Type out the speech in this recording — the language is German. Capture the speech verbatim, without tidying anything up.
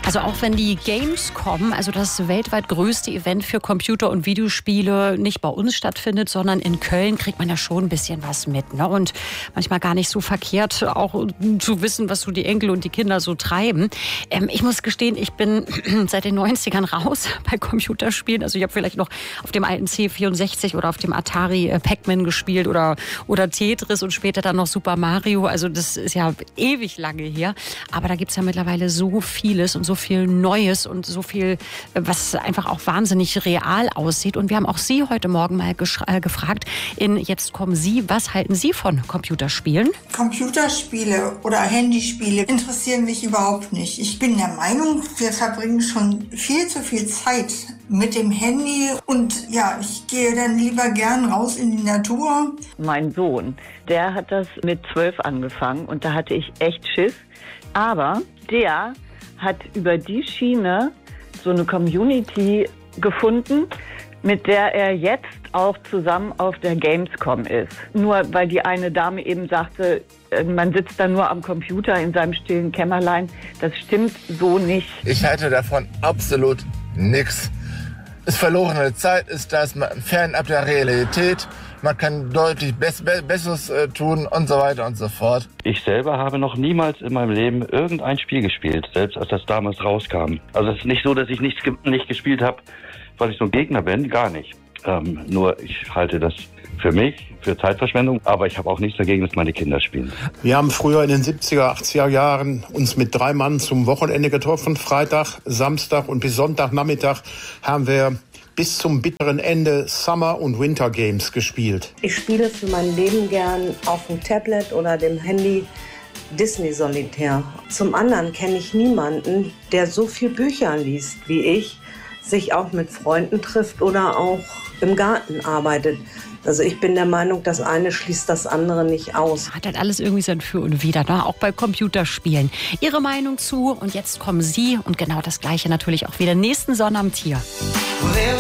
Also auch wenn die Gamescom, also das weltweit größte Event für Computer- und Videospiele, nicht bei uns stattfindet, sondern in Köln, kriegt man ja schon ein bisschen was mit. Ne? Und manchmal gar nicht so verkehrt, auch zu wissen, was so die Enkel und die Kinder so treiben. Ähm, ich muss gestehen, ich bin seit den neunzigern raus bei Computerspielen. Also ich habe vielleicht noch auf dem alten C vierundsechzig oder auf dem Atari äh, Pac-Man gespielt oder, oder Tetris und später dann noch Super Mario. Also das ist ja ewig lange her. Aber da gibt es ja mittlerweile so vieles und so viel Neues und so viel, was einfach auch wahnsinnig real aussieht. Und wir haben auch Sie heute Morgen mal äh, gefragt, in Jetzt kommen Sie, was halten Sie von Computerspielen? Computerspiele oder Handyspiele interessieren mich überhaupt nicht. Ich bin der Meinung, wir verbringen schon viel zu viel Zeit mit dem Handy und ja, ich gehe dann lieber gern raus in die Natur. Mein Sohn, der hat das mit zwölf angefangen und da hatte ich echt Schiss. Aber der hat über die Schiene so eine Community gefunden, mit der er jetzt auch zusammen auf der Gamescom ist. Nur weil die eine Dame eben sagte, man sitzt da nur am Computer in seinem stillen Kämmerlein. Das stimmt so nicht. Ich halte davon absolut nichts. Es ist verlorene Zeit, ist das fernab der Realität. Man kann deutlich Bess- Besseres äh, tun und so weiter und so fort. Ich selber habe noch niemals in meinem Leben irgendein Spiel gespielt, selbst als das damals rauskam. Also es ist nicht so, dass ich nichts ge- nicht gespielt habe, weil ich so ein Gegner bin, gar nicht. Ähm, nur ich halte das für mich, für Zeitverschwendung, aber ich habe auch nichts dagegen, dass meine Kinder spielen. Wir haben früher in den siebziger, achtziger Jahren uns mit drei Mann zum Wochenende getroffen. Freitag, Samstag und bis Sonntagnachmittag haben wir bis zum bitteren Ende Summer- und Winter Games gespielt. Ich spiele für mein Leben gern auf dem Tablet oder dem Handy Disney Solitär. Zum anderen kenne ich niemanden, der so viel Bücher liest wie ich, sich auch mit Freunden trifft oder auch im Garten arbeitet. Also ich bin der Meinung, das eine schließt das andere nicht aus. Hat halt alles irgendwie sein Für und Wider, ne? Auch bei Computerspielen. Ihre Meinung zu und jetzt kommen Sie und genau das Gleiche natürlich auch wieder nächsten Sonnabend hier.